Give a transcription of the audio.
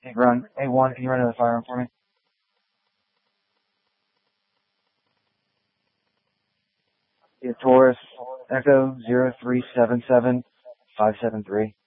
Take run. A1, can you run another firearm for me? Yeah, Taurus, Echo 0377573.